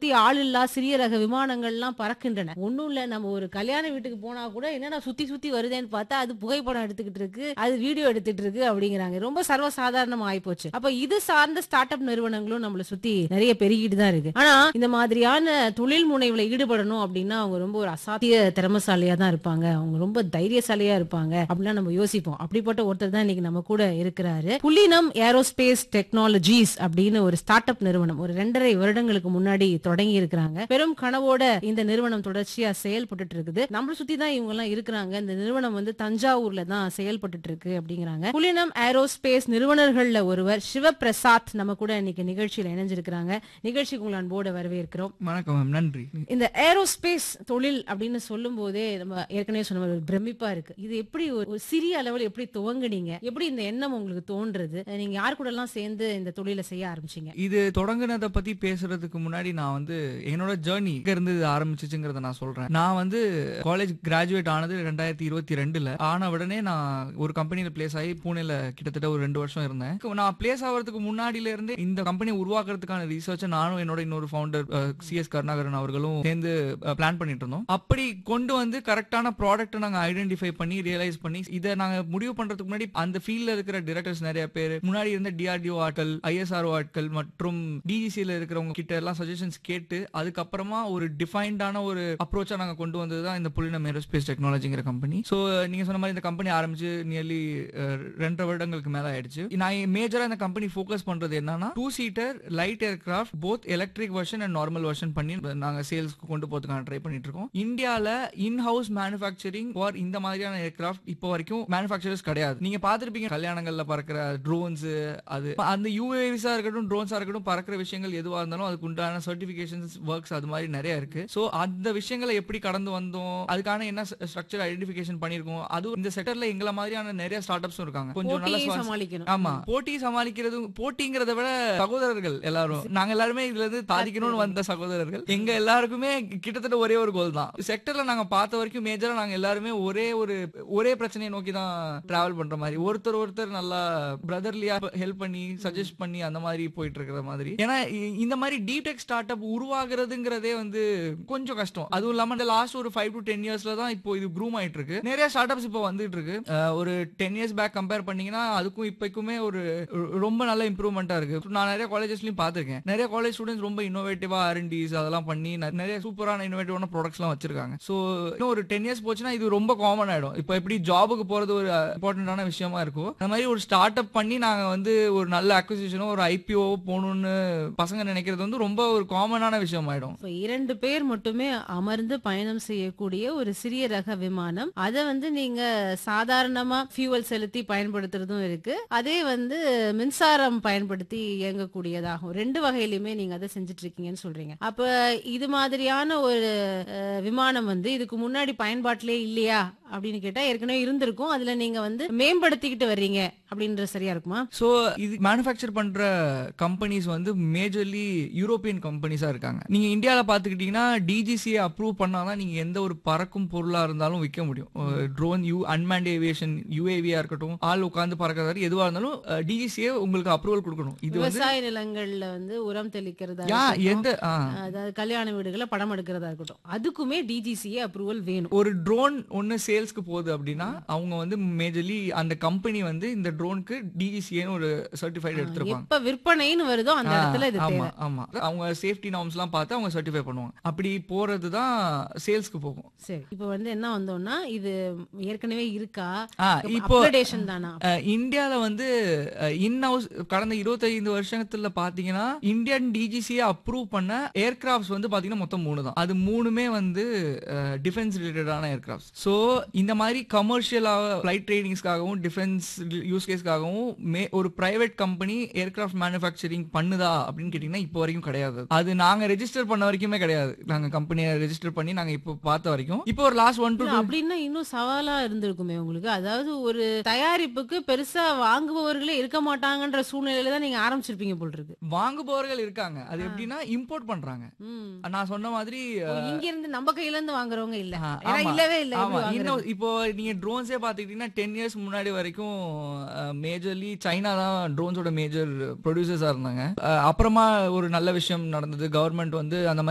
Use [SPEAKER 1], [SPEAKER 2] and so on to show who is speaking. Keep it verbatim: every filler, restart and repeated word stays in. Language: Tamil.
[SPEAKER 1] சுத்தி ஆள் இல்லா சிறிய ரக விமானங்கள்லாம் பறக்கின்றன. ஒண்ணும் இல்ல, நம்ம ஒரு கல்யாண வீட்டுக்கு போனா கூட என்னடா சுத்தி சுத்தி வருதேன்னு பார்த்தா அது புகைப்படம் எடுத்துக்கிட்டு இருக்கு, அது வீடியோ எடுத்துட்டு இருக்கு அப்படிங்கிறாங்க. ரொம்ப சர்வசாதாரணமா ஆயிப்போச்சு. அப்ப இது சார்ந்த ஸ்டார்ட் அப் நிறுவனங்களும் நம்மள சுத்தி நிறைய பெருகிட்டு தான் இருக்கு. ஆனா இந்த மாதிரியான தொழில் முனைவுல ஈடுபடணும் அப்படின்னா அவங்க ரொம்ப ஒரு அசாத்திய திறமசாலியா தான் இருப்பாங்க, அவங்க ரொம்ப தைரியசாலியா இருப்பாங்க அப்படிலாம் நம்ம யோசிப்போம். அப்படிப்பட்ட ஒருத்தர் தான் இன்னைக்கு நம்ம கூட இருக்கிறாரு. புலினம் ஏரோஸ்பேஸ் டெக்னாலஜிஸ் அப்படின்னு ஒரு ஸ்டார்ட் அப் நிறுவனம் ஒரு ரெண்டரை வருடங்களுக்கு முன்னாடி தொடங்கி இருக்கிறாங்க. பெரும் கனவோட இந்த நிறுவனம் தொடர்ச்சியா செயல்பட்டு இருக்குது. நம்மள சுத்தி தான் இவங்க எல்லாம் இருக்கிறாங்க. இந்த நிறுவனம் வந்து தஞ்சாவூர்ல தான் செயல்பட்டு இருக்கு அப்படிங்கிறாங்க. புலினம் ஏரோஸ்பேஸ் நிறுவனர்கள்ல ஒருவர் சிவபிரசாத் நம்ம கூட இன்னைக்கு நிகழ்ச்சியில இணைஞ்சிருக்கிறாங்க. நிகழ்ச்சிக்கு உங்களை அன்போடு வரவேற்கிறோம்.
[SPEAKER 2] வணக்கம் மேம், நன்றி.
[SPEAKER 1] இந்த ஏரோஸ்பேஸ் தொழில் அப்படின்னு சொல்லும் போதே நம்ம ஏற்கனவே சொன்ன ஒரு பிரமிப்பா இருக்கு. இது எப்படி ஒரு ஒரு சிறிய அளவில் எப்படி துவங்குனீங்க, எப்படி இந்த எண்ணம் உங்களுக்கு தோன்றது, நீங்க யார் கூட எல்லாம் சேர்ந்து இந்த தொழிலை செய்ய ஆரம்பிச்சீங்க?
[SPEAKER 2] இது தொடங்குனதை பத்தி பேசுறதுக்கு முன்னாடி நான் வந்து என்னோட ஜேர்னி இருந்து ஆரம்பிச்சிச்சுங்கிறத நான் சொல்றேன். நான் வந்து காலேஜ் கிராஜுவேட் ஆனது ரெண்டாயிரத்தி இருபத்தி ரெண்டுல ஆன உடனே நான் ஒரு கம்பெனில பிளேஸ் ஆகி பூனேல கிட்டத்தட்ட ஒரு ரெண்டு வருஷம் இருந்தேன். நான் பிளேஸ் ஆகிறதுக்கு முன்னாடில இருந்தே இந்த கம்பெனியை உருவாக்குறதுக்கான ரிசர்ச்சை நானும் என்னோட இன்னொரு ஃபவுண்டர் சி எஸ் கருணாகரன் அவர்களும் சேர்ந்து பிளான் பண்ணிட்டு இருந்தோம். அப்படி கொண்டு வந்து கரெக்டான ப்ராடக்ட் நாங்க ஐடென்டிஃபை பண்ணி ரியலைஸ் பண்ணி இதை நாங்க முடிவு பண்றதுக்கு முன்னாடி அந்த ஃபீல்ட்ல இருக்கிற டைரக்டர்ஸ் நிறைய பேர், முன்னாடி இருந்த டிஆர்டிஓ ஆட்கள், ஐஎஸ்ஆர்ஓ ஆட்கள் மற்றும் டிஜிசில இருக்கிறவங்க கிட்ட எல்லாம் சஜஷன்ஸ் கேட்டு அதுக்கப்புறமா ஒரு டிஃபைன்டான ஒரு அப்ரோச்சா நாங்க கொண்டு வந்ததுதான் இந்த புலினம் ஏரோஸ்பேஸ் டெக்னாலஜிங்கிற கம்பெனி. சோ நீங்க சொன்ன மாதிரி இந்த கம்பெனி ஆரம்பிச்சு நியர்லி ரெண்டரை வருடங்களுக்கு மேல ஆயிடுச்சு. நான் மேஜரா இந்த கம்பெனி ஃபோக்கஸ் பண்றது என்னன்னா two seater light aircraft both electric version and normal version பண்ணி நாங்க சேல்ஸ்க்கு கொண்டு போறதுக்கான ட்ரை பண்ணிட்டு இருக்கோம். இந்தியால இன் ஹவுஸ் மேனுஃபேக்சரிங் ஃபார் இந்த மாதிரியான ஏர்கிராஃப்ட் இப்போ வரைக்கும் மேனுஃபேக்சரர்ஸ் கிடையாது. நீங்க பாத்திருப்பீங்க கல்யாணங்கள்ல பறக்கிற ட்ரோன்ஸ், அது அந்த யூஏவிஸா இருக்கட்டும் ட்ரோன்ஸா இருக்கட்டும் பறக்கிற விஷயங்கள் எதுவா இருந்தாலும் அதுக்கு உண்டான சர்டிபிகேஷன்ஸ் ஒர்க்ஸ் அது மாதிரி நிறைய இருக்கு. சோ அந்த விஷயங்களை எப்படி கடந்து வந்தோம், அதுக்கான என்ன ஸ்ட்ரக்சர் ஐடென்டிஃபிகேஷன் பண்ணிருக்கோம், அது இந்த செக்டர்ல எங்கள மாதிரியான நிறைய ஸ்டார்ட் அப்ஸும் இருக்காங்க. கொஞ்சம் நல்லா
[SPEAKER 1] சமாளிக்கணும்.
[SPEAKER 2] ஆமா, போட்டி சமாளிக்கிறது, போட்டிங்கிறத விட சகோதரர்கள் எல்லாரும் நாங்க எல்லாருமே இதுல இருந்து சாதிக்கணும்னு வந்த சகோதரர்கள். எங்க எல்லாருக்குமே கிட்டத்தட்ட ஒரே ஒரு கோல் தான். செக்டர்ல நாங்க பார்த்த வரைக்கும் மேஜரா நாங்க எல்லாருமே ஒரே ஒரு ஒரே பிரச்சனையை நோக்கி தான் டிராவல் பண்ற மாதிரி, ஒருத்தர் ஒருத்தர் நல்லா பிரதர்லியா ஹெல்ப் பண்ணி சஜஸ்ட் பண்ணி அந்த மாதிரி போயிட்டு இருக்கிற மாதிரி. ஏன்னா இந்த மாதிரி டீப் டெக் ஸ்டார்ட் அப் உருவாகுறதுங்கிறதே வந்து கொஞ்சம் கஷ்டம். அதுவும் இல்லாம இந்த லாஸ்ட் ஒரு ஃபைவ் டு டென் இயர்ஸ்ல தான் இப்போ இது க்ரூம் ஆயிட்டு இருக்கு. நிறைய ஸ்டார்ட் அப்ஸ் இப்போ வந்துட்டு இருக்கு. ஒரு டென் இயர்ஸ் பேக் கம்பேர் பண்ணீங்கன்னா அதுக்கும் இப்பக்குமே ஒரு ரொம்ப நல்ல இம்ப்ரூவ்மெண்டா இருக்கு. நான் நிறைய காலேஜஸ்லயும் பாத்திருக்கேன். நிறைய காலேஜ் ஸ்டூடெண்ட்ஸ் ரொம்ப இன்னோவேட்டிவா ஆர் அண்ட் டிஸ் அதெல்லாம் பண்ணி நிறைய சூப்பரான இன்னோவேட்டிவான ப்ராடக்ட்ஸ் எல்லாம் வச்சிருக்காங்க. சோ இன்னும் ஒரு டென் இயர்ஸ் போச்சுன்னா இது ரொம்ப காமன் ஆயிடும். இப்போ எப்படி ஜாபுக்கு போறது ஒரு இம்பார்ட்டன்டான விஷயமா இருக்கும், அந்த மாதிரி ஒரு ஸ்டார்ட் அப் பண்ணி நாங்க வந்து ஒரு நல்ல அக்விசிஷனோ ஒரு ஐபிஓ போகணும்னு பசங்க நினைக்கிறது வந்து ரொம்ப ஒரு காமனான விஷயம் ஆயிடும்.
[SPEAKER 1] இரண்டு பேர் மட்டுமே அமர்ந்து பயணம் செய்யக்கூடிய ஒரு சிறிய ரக விமானம், அதை வந்து நீங்க சாதாரணமா ஃபியூவல் செலுத்தி பயன்படுத்துறதும் இருக்கு, அதே வந்து மின்சாரம் பயன்படுத்தி இயங்கக்கூடியதாகும். ரெண்டு வகையிலுமே நீங்க அதை செஞ்சுட்டு இருக்கீங்கன்னு சொல்றீங்க. அப்ப இது மாதிரியான ஒரு விமானம் வந்து இதுக்கு முன்னாடி பயன்பாட்டிலே இல்லையா அப்படின்னு கேட்டா ஏற்கனவே இருந்திருக்கும், அதுல நீங்க வந்து மேம்படுத்திக்கிட்டு வர்றீங்க அப்படின்ற சரியா இருக்குமா?
[SPEAKER 2] சோ இது மேனுஃபேக்சர் பண்ற கம்பெனிஸ் வந்து மேஜர்லி யூரோப்பியன் கம்பெனிஸா இருக்காங்க. நீங்க இந்தியால பாத்துக்கிட்டீங்கன்னா டிஜிசிஏ அப்ரூவ் பண்ணாதான் நீங்க எந்த ஒரு பறக்கும் பொருளா இருந்தாலும் விற்க முடியும். ட்ரோன், யூ அன்மேண்ட் ஏவியேஷன், யூஏவியா இருக்கட்டும், ஆள் உட்கார்ந்து பறக்கிறது எதுவா இருந்தாலும் டிஜிசிஏ உங்களுக்கு அப்ரூவல் கொடுக்கணும். இது
[SPEAKER 1] விவசாய நிலங்கள்ல வந்து உரம் தெளிக்கிறதா,
[SPEAKER 2] எந்த
[SPEAKER 1] அதாவது கல்யாண வீடுகளை படம் எடுக்கிறதா இருக்கட்டும், அதுக்குமே டிஜிசிஏ அப்ரூவல் வேணும்.
[SPEAKER 2] ஒரு ட்ரோன் ஒன்னு சேல்ஸ்க்கு போகுது அப்படின்னா அவங்க வந்து மேஜர்லி அந்த கம்பெனி வந்து இந்த ட்ரோனுக்கு டிஜிசிஏ ஒரு சர்டிஃபைட் எடுத்துருப்பாங்க.
[SPEAKER 1] எப்ப விற்பனைன்னு வருதோ அந்த இடத்துல இது தேவை.
[SPEAKER 2] ஆமா, அவங்க சேஃப்டி நார்ம்ஸ் எல்லாம் பார்த்து அவங்க சர்டிஃபை பண்ணுவாங்க. அப்படி போறதுதான் சேல்ஸ்க்கு போகும்.
[SPEAKER 1] சரி, இப்போ வந்து என்ன வந்தோம்னா இது ஏற்கனவே இருக்கா,
[SPEAKER 2] இப்போ
[SPEAKER 1] அப்கிரேடேஷன் தானா?
[SPEAKER 2] இந்தியால வந்து இன் ஹவுஸ் கடந்த இருபத்தைந்து வருஷத்துல பாத்தீங்கன்னா இந்தியன் டிஜிசிஏ அப்ரூவ் பண்ண ஏர்கிராஃப்ட்ஸ் வந்து பாத்தீங்கன்னா மொத்தம் மூணு தான். அது மூணுமே வந்து டிஃபென்ஸ் ரிலேட்டடான ஏர்கிராஃப்ட்ஸ். சோ இந்த மாதிரி கமர்ஷியலாக ஃபிளைட் ட்ரைனிங்ஸ்க்காகவும் டிஃபென்ஸ் யூஸ் கேஸ்க்காகவும் ஒரு பிரைவேட் கம்பெனி ஏர்கிராஃப்ட் மேனுஃபேக்சரிங் பண்ணுதா அப்படின்னு கேட்டீங்கன்னா இப்போ வரைக்கும் கிடையாது. அது நாங்க ரெஜிஸ்டர் பண்ண வரைக்குமே கிடையாது. நாங்க கம்பெனியை ரெஜிஸ்டர் பண்ணி நாங்க இப்போ பார்த்த வரைக்கும் இப்போ ஒரு லாஸ்ட் ஒன் டூ
[SPEAKER 1] அப்படின்னா இன்னும் சவாலா இருந்திருக்குமே உங்களுக்கு. அதாவது ஒரு தயாரிப்புக்கு பெருசா வாங்குபவர்களே இருக்க மாட்டாங்கன்ற சூழ்நிலையில தான் நீங்க ஆரம்பிச்சிருப்பீங்க போல் இருக்கு.
[SPEAKER 2] வாங்குபவர்கள் இருக்காங்க, அது எப்படின்னா இம்போர்ட் பண்றாங்க. நான் சொன்ன மாதிரி
[SPEAKER 1] இங்க இருந்து நம்ம கையில இருந்து வாங்குறவங்க இல்ல, இல்லவே இல்ல.
[SPEAKER 2] இப்போ நீங்க ட்ரோன்ஸே பாத்துக்கிட்டீங்கன்னா டென் இயர்ஸ் முன்னாடி வரைக்கும் மேஜர்லி சைனா தான் ட்ரோன்ஸோட மேஜர் ப்ரொடியூசர்ஸா இருந்தாங்க. அப்புறமா ஒரு நல்ல விஷயம் நடந்தது, கவர்மெண்ட் வந்து அந்த